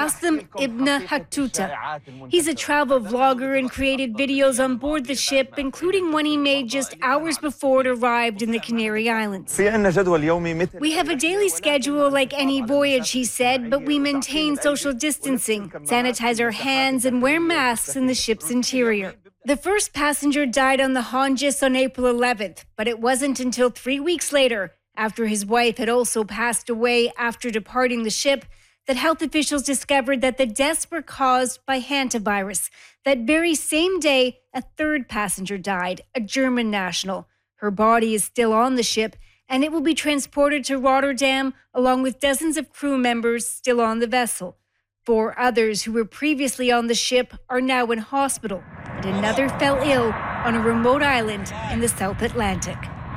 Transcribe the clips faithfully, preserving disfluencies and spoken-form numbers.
Qasim Ibn Hattuta. He's a travel vlogger and created videos on board the ship, including one he made just hours before it arrived in the Canary Islands. We have a daily schedule like any voyage, he said, but we maintain social distancing, sanitize our hands, and wear masks in the ship's interior. The first passenger died on the Honjus on April eleventh, but it wasn't until three weeks later, after his wife had also passed away after departing the ship, that health officials discovered that the deaths were caused by hantavirus. That very same day, a third passenger died, a German national. Her body is still on the ship, and it will be transported to Rotterdam, along with dozens of crew members still on the vessel. Four others who were previously on the ship are now in hospital, and another fell ill on a remote island in the South Atlantic.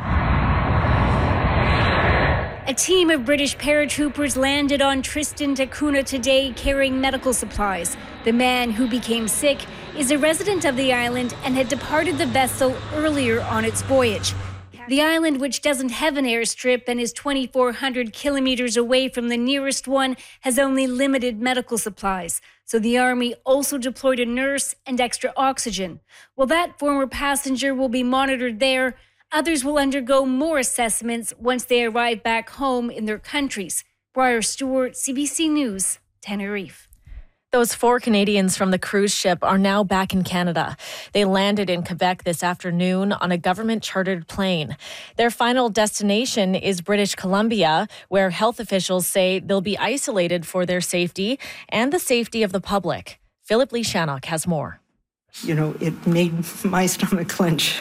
A team of British paratroopers landed on Tristan da Cunha today carrying medical supplies. The man who became sick is a resident of the island and had departed the vessel earlier on its voyage. The island, which doesn't have an airstrip and is twenty-four hundred kilometers away from the nearest one, has only limited medical supplies. So the Army also deployed a nurse and extra oxygen. While that former passenger will be monitored there, others will undergo more assessments once they arrive back home in their countries. Briar Stewart, C B C News, Tenerife. Those four Canadians from the cruise ship are now back in Canada. They landed in Quebec this afternoon on a government-chartered plane. Their final destination is British Columbia, where health officials say they'll be isolated for their safety and the safety of the public. Philip Lee Shannock has more. You know, it made my stomach clench.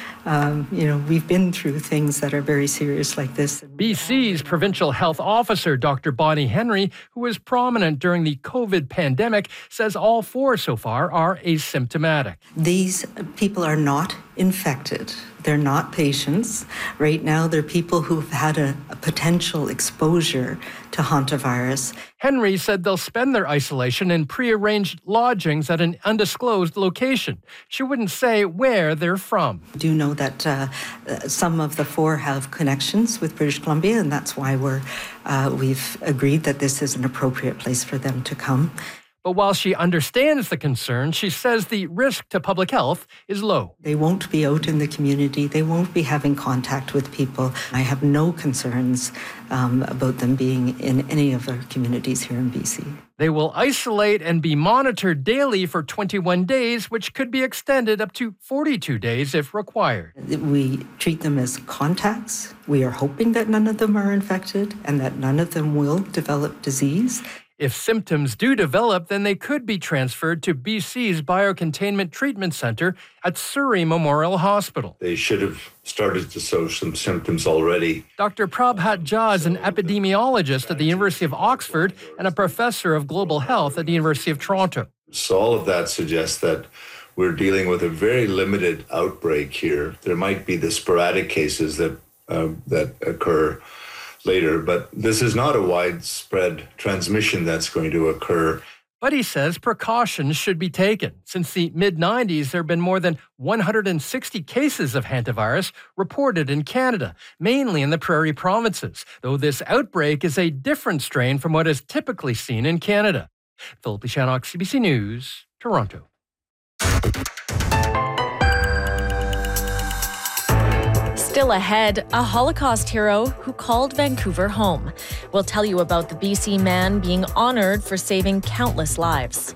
Um, you know, we've been through things that are very serious like this. B C's Provincial Health Officer, Doctor Bonnie Henry, who was prominent during the COVID pandemic, says all four so far are asymptomatic. These people are not infected. They're not patients. Right now, they're people who've had a, a potential exposure to hantavirus. Henry said they'll spend their isolation in prearranged lodgings at an undisclosed location. She wouldn't say where they're from. I do know that uh, some of the four have connections with British Columbia, and that's why we're, uh, we've agreed that this is an appropriate place for them to come. But while she understands the concern, she says the risk to public health is low. They won't be out in the community. They won't be having contact with people. I have no concerns um, about them being in any of our communities here in B C. They will isolate and be monitored daily for twenty-one days, which could be extended up to forty-two days if required. We treat them as contacts. We are hoping that none of them are infected and that none of them will develop disease. If symptoms do develop, then they could be transferred to B C's Biocontainment Treatment Centre at Surrey Memorial Hospital. They should have started to show some symptoms already. Doctor Prabhat Jha is an epidemiologist at the University of Oxford and a professor of global health at the University of Toronto. So all of that suggests that we're dealing with a very limited outbreak here. There might be the sporadic cases that uh, that occur later, but this is not a widespread transmission that's going to occur. But he says precautions should be taken. Since the mid nineties, there have been more than one hundred sixty cases of hantavirus reported in Canada, mainly in the prairie provinces, though this outbreak is a different strain from what is typically seen in Canada. Philip Shannock, C B C News, Toronto. Still ahead, a Holocaust hero who called Vancouver home. We'll tell you about the B C man being honored for saving countless lives.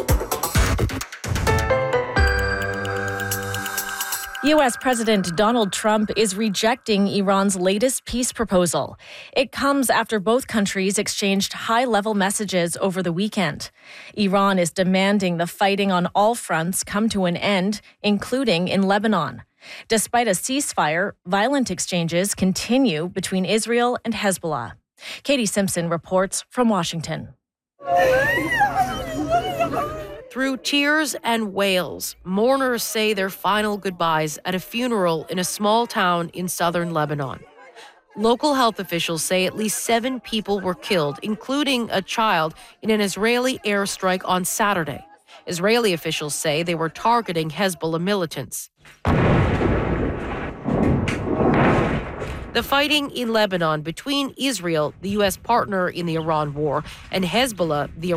U S President Donald Trump is rejecting Iran's latest peace proposal. It comes after both countries exchanged high-level messages over the weekend. Iran is demanding the fighting on all fronts come to an end, including in Lebanon. Despite a ceasefire, violent exchanges continue between Israel and Hezbollah. Katie Simpson reports from Washington. Through tears and wails, mourners say their final goodbyes at a funeral in a small town in southern Lebanon. Local health officials say at least seven people were killed, including a child, in an Israeli airstrike on Saturday. Israeli officials say they were targeting Hezbollah militants. The fighting in Lebanon between Israel, the U S partner in the Iran war, and Hezbollah, the